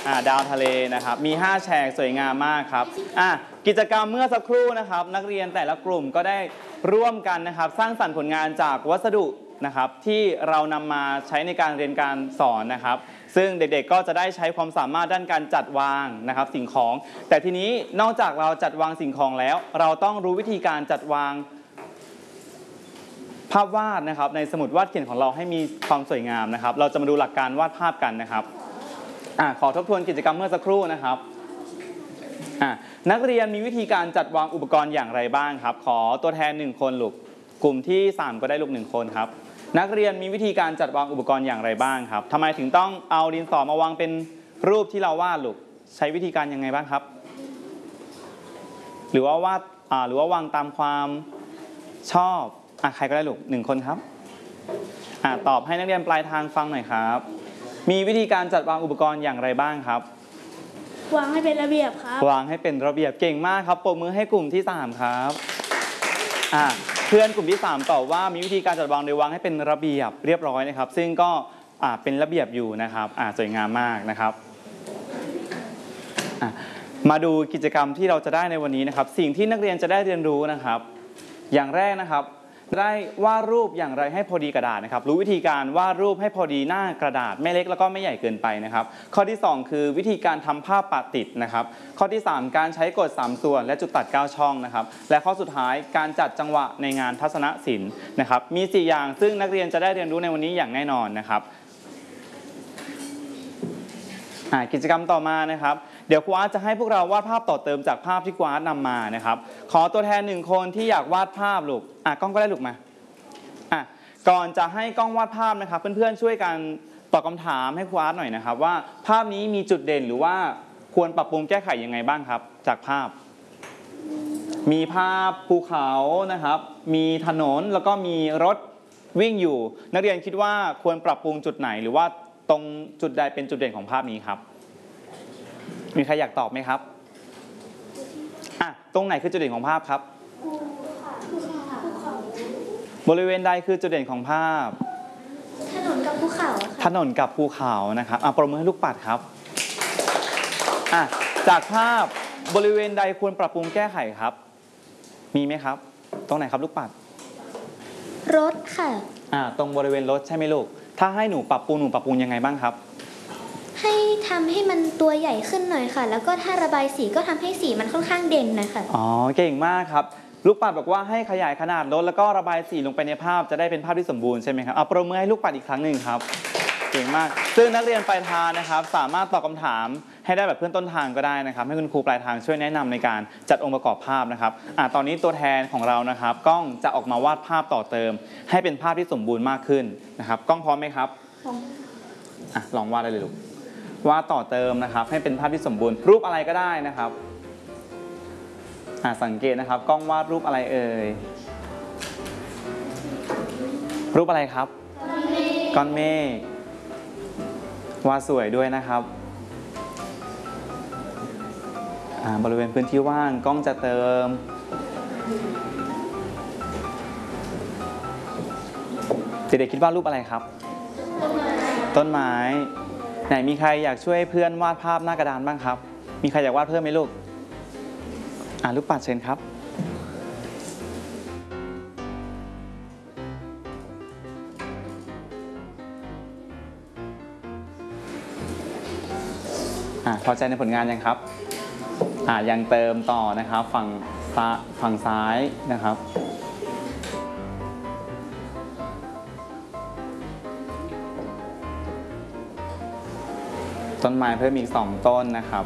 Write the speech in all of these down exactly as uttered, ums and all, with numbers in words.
อ่าดาวทะเลนะครับมีห้าแฉกสวยงามมากครับอ่ะกิจกรรมเมื่อสักครู่นะครับนักเรียนแต่ละกลุ่มก็ได้ร่วมกันนะครับสร้างสรรค์ผลงานจากวัสดุนะครับที่เรานำมาใช้ในการเรียนการสอนนะครับซึ่งเด็กๆก็จะได้ใช้ความสามารถด้านการจัดวางนะครับสิ่งของแต่ทีนี้นอกจากเราจัดวางสิ่งของแล้วเราต้องรู้วิธีการจัดวางภาพวาดนะครับในสมุดวาดเขียนของเราให้มีความสวยงามนะครับเราจะมาดูหลักการวาดภาพกันนะครับอ่ะขอทบทวนกิจกรรมเมื่อสักครู่นะครับอ่ะนักเรียนมีวิธีการจัดวางอุปกรณ์อย่างไรบ้างครับขอตัวแทนหนึ่งคนลูกกลุ่มที่สามก็ได้ลูกหนึ่งคนครับนักเรียนมีวิธีการจัดวางอุปกรณ์อย่างไรบ้างครับทำไมถึงต้องเอาดินสอมาวางเป็นรูปที่เราวาดลูกใช้วิธีการยังไงบ้างครับหรือว่าวาดอ่าหรือว่าวางตามความชอบอ่ะใครก็ได้ลูกหนึ่งคนครับอ่ะตอบให้นักเรียนปลายทางฟังหน่อยครับมีวิธีการจัดวางอุปกรณ์อย่างไรบ้างครับวางให้เป็นระเบียบครับวางให้เป็นระเบียบเก่งมากครับปรบมือให้กลุ่มที่สามครับอ่ะเพื่อนกลุ่มที่สามตอบว่ามีวิธีการจัดวางโดยวางให้เป็นระเบียบเรียบร้อยนะครับซึ่งก็อ่ะเป็นระเบียบอยู่นะครับอ่ะสวยงามมากนะครับอ่ะมาดูกิจกรรมที่เราจะได้ในวันนี้นะครับสิ่งที่นักเรียนจะได้เรียนรู้นะครับอย่างแรกนะครับได้วาดรูปอย่างไรให้พอดีกระดาษนะครับรู้วิธีการวาดรูปให้พอดีหน้ากระดาษไม่เล็กแล้วก็ไม่ใหญ่เกินไปนะครับข้อที่สองคือวิธีการทำภาพปะติดนะครับข้อที่สามการใช้กฎสามส่วนและจุดตัดเก้าช่องนะครับและข้อสุดท้ายการจัดจังหวะในงานทัศนศิลป์นะครับมีสี่อย่างซึ่งนักเรียนจะได้เรียนรู้ในวันนี้อย่างแน่นอนนะครับกิจกรรมต่อมานะครับเดี๋ยวครูอาร์ตจะให้พวกเราวาดภาพต่อเติมจากภาพที่ครูอาร์ตนำมานะครับขอตัวแทนหนึ่งคนที่อยากวาดภาพลูกอ่ะกล้องก็ได้ลูกมาอ่ะก่อนจะให้กล้องวาดภาพนะครับเพื่อนๆช่วยกันตอบคำถามให้ครูอาร์ตหน่อยนะครับว่าภาพนี้มีจุดเด่นหรือว่าควรปรับปรุงแก้ไขยังไงบ้างครับจากภาพมีภาพภูเขานะครับมีถนนแล้วก็มีรถวิ่งอยู่นักเรียนคิดว่าควรปรับปรุงจุดไหนหรือว่าตรงจุดใดเป็นจุดเด่นของภาพนี้ครับมีใครอยากตอบไหมครับอ่ะตรงไหนคือจุดเด่นของภาพครับบริเวณใดคือจุดเด่นของภาพถนนกับภูเขาถนนกับภูเขานะครับอ่ะปรบมือให้ลูกปัดครับอ่ะจากภาพบริเวณใดควรปรับปรุงแก้ไขครับมีไหมครับตรงไหนครับลูกปัดรถค่ะอ่ะตรงบริเวณรถใช่ไหมลูกถ้าให้หนูปรับปรุงหนูปรับปรุงยังไงบ้างครับให้ทำให้มันตัวใหญ่ขึ้นหน่อยค่ะแล้วก็ถ้าระบายสีก็ทำให้สีมันค่อนข้างเด่นนะคะอ๋อเก่งมากครับลูกปัดบอกว่าให้ขยายขนาดรถแล้วก็ระบายสีลงไปในภาพจะได้เป็นภาพที่สมบูรณ์ใช่ไหมครับเอาปรบมือให้ลูกปัดอีกครั้งหนึ่งครับเก่งมากซึ่งนักเรียนปลายทางนะครับสามารถตอบคำถามให้ได้แบบเพื่อนต้นทางก็ได้นะครับให้คุณครูปลายทางช่วยแนะนำในการจัดองค์ประกอบภาพนะครับอ่ะตอนนี้ตัวแทนของเรานะครับกล้องจะออกมาวาดภาพต่อเติมให้เป็นภาพที่สมบูรณ์มากขึ้นนะครับกล้องพร้อมไหมครับอ่ะลองวาดได้เลยลูกวาดต่อเติมนะครับให้เป็นภาพที่สมบูรณ์รูปอะไรก็ได้นะครับสังเกตนะครับกล้องวาดรูปอะไรเอ่ยรูปอะไรครับก้อนเมฆวาดสวยด้วยนะครับบริเวณพื้นที่ว่างกล้องจะเติมเด็กๆคิดว่ารูปอะไรครับต้นไม้ไหนมีใครอยากช่วยเพื่อนวาดภาพหน้ากระดานบ้างครับมีใครอยากวาดเพิ่มไหมลูกอ่าลูกปัดเชิญครับอ่าพอใจในผลงานยังครับอ่ายังเติมต่อนะครับฝั่งซ้ายฝั่งซ้ายนะครับต้นไม้เพิ่มอีกสองต้นนะครับ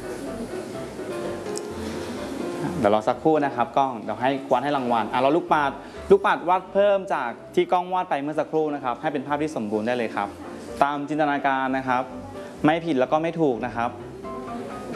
เดี๋ยวรอสักครู่นะครับกล้องเดี๋ยวให้วาดให้รางวัลอ่ะเราลูกปัดลูกปัดวาดเพิ่มจากที่กล้องวาดไปเมื่อสักครู่นะครับให้เป็นภาพที่สมบูรณ์ได้เลยครับตามจินตนาการนะครับไม่ผิดแล้วก็ไม่ถูกนะครับ